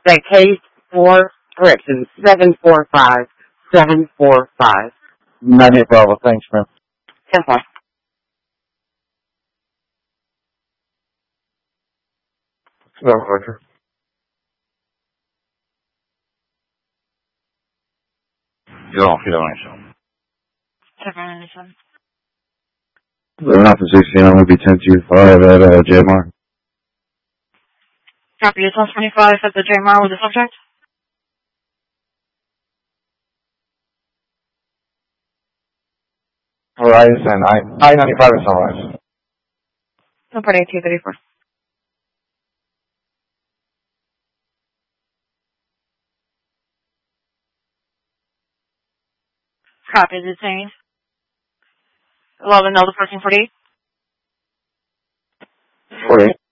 That case for correction 745745. Not a problem. Thanks, man. Yes, sir. No, Roger. You don't so. 797. 11-16, I'm going to be 10-5 at JMR. Copy, it's 125 at the JMR with the subject. Horizon, I-95 is Sunrise. 148-234. Copy, detained. 11 Delta 1448. 48.